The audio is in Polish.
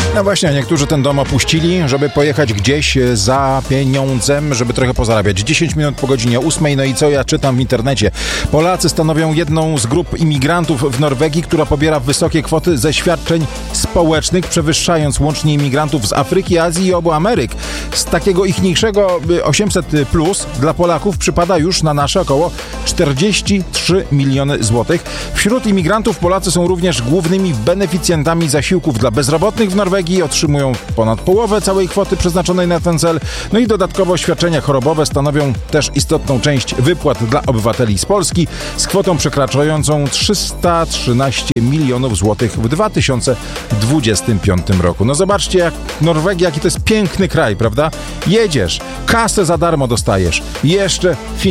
No właśnie, niektórzy ten dom opuścili, żeby pojechać gdzieś za pieniądzem, żeby trochę pozarabiać. 10 minut po godzinie 8. No i co ja czytam w internecie? Polacy stanowią jedną z grup imigrantów w Norwegii, która pobiera wysokie kwoty ze świadczeń społecznych, przewyższając łącznie imigrantów z Afryki, Azji i obu Ameryk. Z takiego ichniejszego 800+ dla Polaków przypada już na nasze około 43 miliony złotych. Wśród imigrantów Polacy są również głównymi beneficjentami zasiłków dla bezrobotnych w Norwegii, otrzymują ponad połowę całej kwoty przeznaczonej na ten cel. No i dodatkowo świadczenia chorobowe stanowią też istotną część wypłat dla obywateli z Polski z kwotą przekraczającą 313 milionów złotych w 2025 roku. No zobaczcie, jak Norwegia, jaki to jest piękny kraj, prawda? Jedziesz, kasę za darmo dostajesz, jeszcze